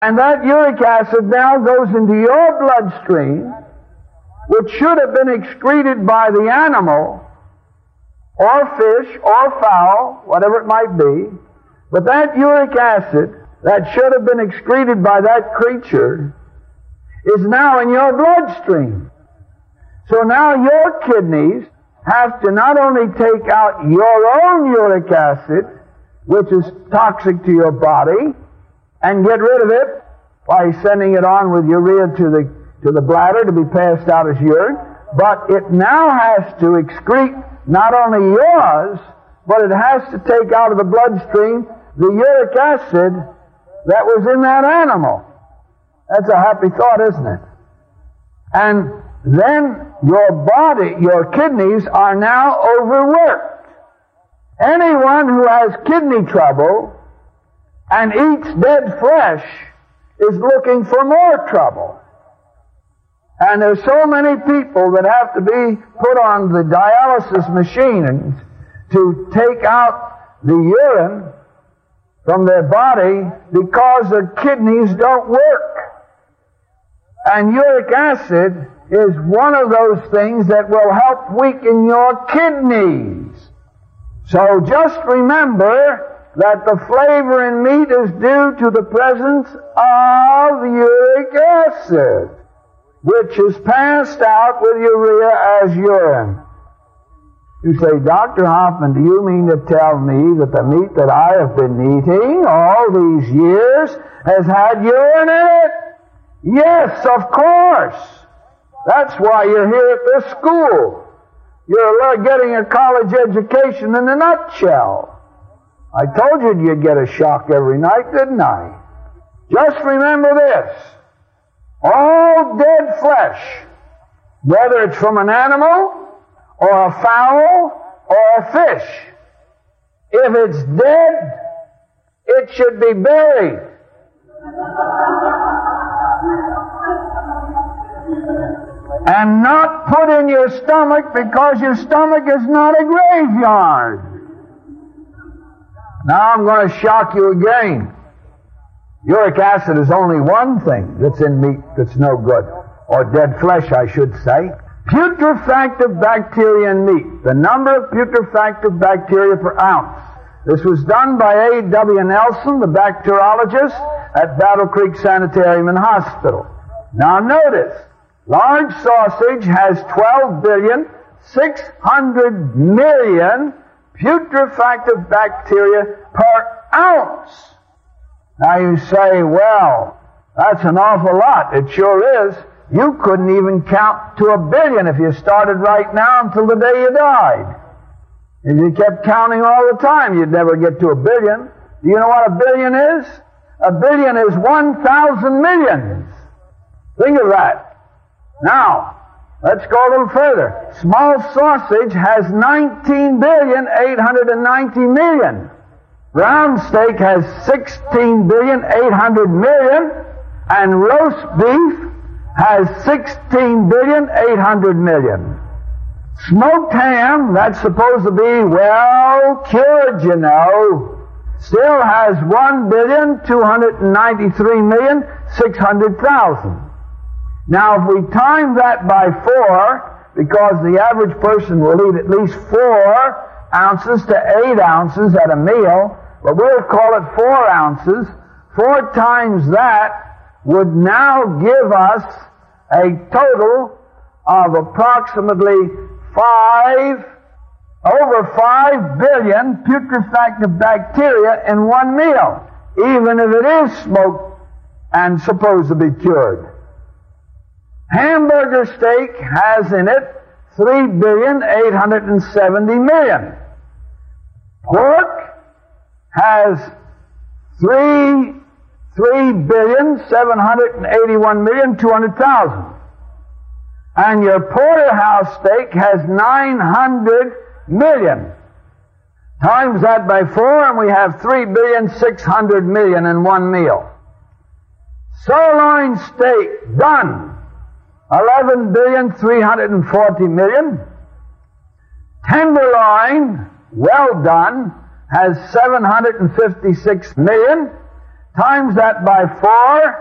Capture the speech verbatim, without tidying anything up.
And that uric acid now goes into your bloodstream, which should have been excreted by the animal, or fish, or fowl, whatever it might be. But that uric acid that should have been excreted by that creature is now in your bloodstream. So now your kidneys have to not only take out your own uric acid, which is toxic to your body, and get rid of it by sending it on with urea to the to the bladder to be passed out as urine, but it now has to excrete not only yours, but it has to take out of the bloodstream the uric acid that was in that animal. That's a happy thought, isn't it? And then your body, your kidneys are now overworked. Anyone who has kidney trouble and eats dead flesh is looking for more trouble. And there's so many people that have to be put on the dialysis machine and to take out the urine from their body because their kidneys don't work. And uric acid is one of those things that will help weaken your kidneys. So just remember that the flavor in meat is due to the presence of uric acid, which is passed out with urea as urine. You say, Doctor Hoffman, do you mean to tell me that the meat that I have been eating all these years has had urine in it? Yes, of course. That's why you're here at this school. You're getting a college education in a nutshell. I told you you'd get a shock every night, didn't I? Just remember this. All dead flesh, whether it's from an animal or a fowl or a fish, if it's dead, it should be buried. And not put in your stomach, because your stomach is not a graveyard. Now I'm going to shock you again. Uric acid is only one thing that's in meat that's no good, or dead flesh, I should say. Putrefactive bacteria in meat. The number of putrefactive bacteria per ounce. This was done by A W Nelson, the bacteriologist at Battle Creek Sanitarium and Hospital. Now notice, large sausage has twelve billion six hundred million putrefactive bacteria per ounce. Now you say, well, that's an awful lot. It sure is. You couldn't even count to a billion if you started right now until the day you died. If you kept counting all the time, you'd never get to a billion. Do you know what a billion is? A billion is one thousand millions. Think of that. Now, let's go a little further. Small sausage has nineteen billion eight hundred ninety million. Round steak has sixteen billion eight hundred million, and roast beef has sixteen billion eight hundred million. Smoked ham, that's supposed to be well cured, you know, still has one billion two hundred ninety-three million six hundred thousand. Now, if we time that by four, because the average person will eat at least four ounces to eight ounces at a meal, but we'll call it four ounces. Four times that would now give us a total of approximately five, over five billion putrefactive bacteria in one meal, even if it is smoked and supposed to be cured. Hamburger steak has in it three billion eight hundred seventy million. Pork has three three billion seven hundred eighty-one million two hundred thousand. And your porterhouse steak has nine hundred million. Times that by four and we have three billion six hundred million in one meal. Sirloin steak, done, eleven billion three hundred forty million. Tenderloin, well done, has seven hundred fifty-six million. times that by four,